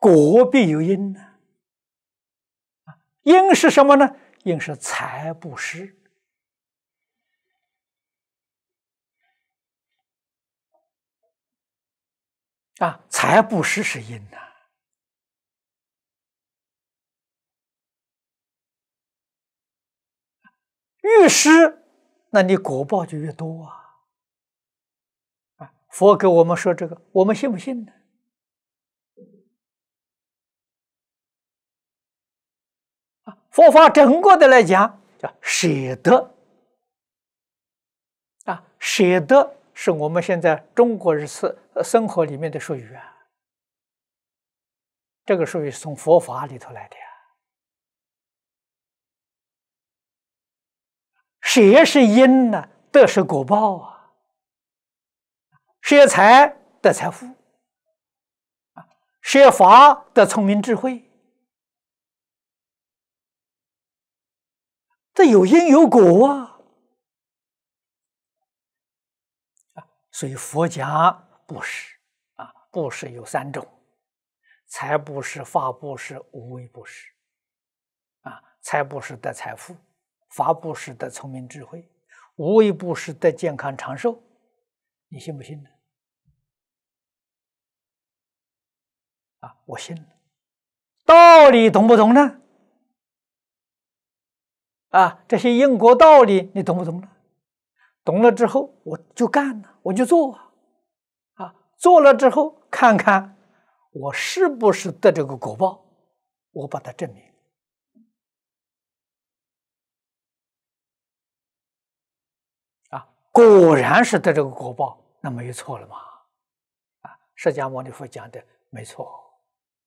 果必有因呢。因是什么呢？因是财布施。财布施是因呐。越施，那你果报就越多啊。佛给我们说这个，我们信不信呢？佛法整个的来讲，叫舍得。舍得是我们现在中国人生活里面的术语啊。这个术语是从佛法里头来的呀。舍是因呢，得是果报啊。舍财得财富，舍法得聪明智慧。这有因有果啊。所以佛讲布施布施有3种：财布施、法布施、无为布施。财布施得财富，法布施得聪明智慧，无为布施得健康长寿。你信不信呢？我信了。道理懂不懂呢？这些因果道理你懂不懂呢？懂了之后我就干了，我就做做了之后看看我是不是得这个果报，我把它证明。果然是得这个果报，那没有错了嘛。释迦牟尼佛讲的没错。